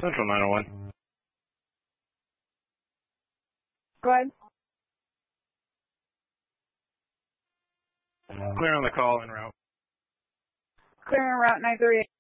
Central 901. Go ahead. Clear on the call en route. Clear en route 938.